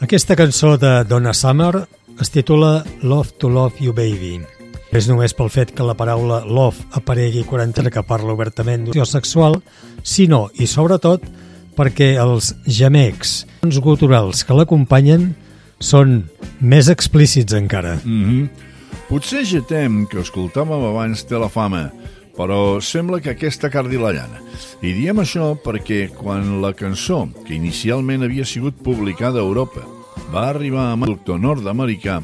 Aquesta cançó de Donna Summer es titula Love to Love You Baby. És només pel fet que la paraula love aparegui quan entra que parla obertament d'opció sexual, sinó, i sobretot, perquè els gemecs guturals que l'acompanyen són més explícits encara. Potser Jetem, que escoltàvem abans, té la fama, però sembla que aquesta cardi la llana. I diem això perquè quan la cançó, que inicialment havia sigut publicada a Europa, va arribar a un productor nord-americà,